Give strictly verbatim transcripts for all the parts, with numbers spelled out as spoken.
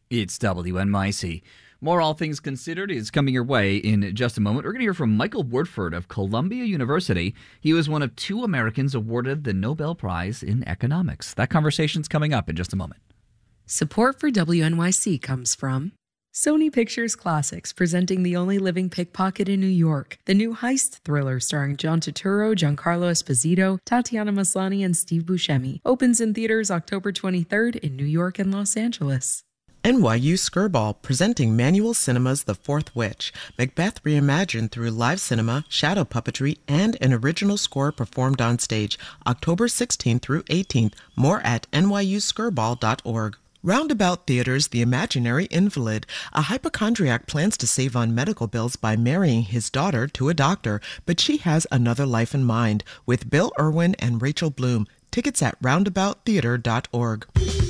It's W N Y C. More All Things Considered is coming your way in just a moment. We're going to hear from Michael Woodford of Columbia University. He was one of two Americans awarded the Nobel Prize in Economics. That conversation's coming up in just a moment. Support for W N Y C comes from Sony Pictures Classics, presenting The Only Living Pickpocket in New York, the new heist thriller starring John Turturro, Giancarlo Esposito, Tatiana Maslany, and Steve Buscemi. Opens in theaters October twenty-third in New York and Los Angeles. N Y U Skirball, presenting Manual Cinema's The Fourth Witch, Macbeth reimagined through live cinema, shadow puppetry, and an original score performed on stage, October sixteenth through eighteenth. More at N Y U skirball dot org. Roundabout Theater's The Imaginary Invalid. A hypochondriac plans to save on medical bills by marrying his daughter to a doctor, but she has another life in mind, with Bill Irwin and Rachel Bloom. Tickets at roundabout theater dot org.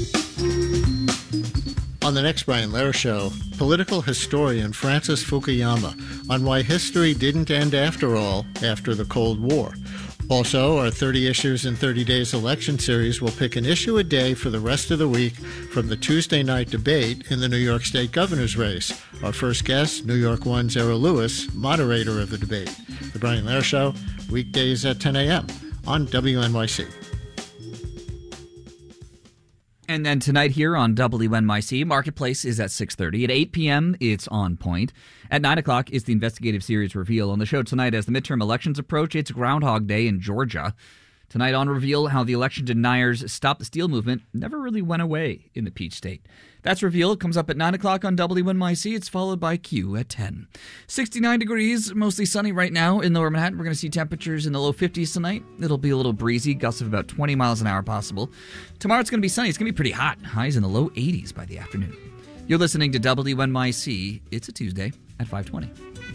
On the next Brian Lehrer Show, political historian Francis Fukuyama on why history didn't end after all after the Cold War. Also, our thirty Issues in thirty days election series will pick an issue a day for the rest of the week from the Tuesday night debate in the New York State governor's race. Our first guest, New York One's Errol Lewis, moderator of the debate. The Brian Lehrer Show, weekdays at ten a.m. on W N Y C. And then tonight here on W N Y C, Marketplace is at six thirty. At eight p.m., it's On Point. At nine o'clock is the investigative series Reveal. On the show tonight, as the midterm elections approach, it's Groundhog Day in Georgia. Tonight on Reveal, how the election deniers Stop the Steal movement never really went away in the Peach State. That's Reveal. It comes up at nine o'clock on W N Y C. It's followed by Q at ten. sixty-nine degrees, mostly sunny right now in Lower Manhattan. We're going to see temperatures in the low fifties tonight. It'll be a little breezy, gusts of about twenty miles an hour possible. Tomorrow it's going to be sunny. It's going to be pretty hot. Highs in the low eighties by the afternoon. You're listening to W N Y C. It's a Tuesday at five twenty.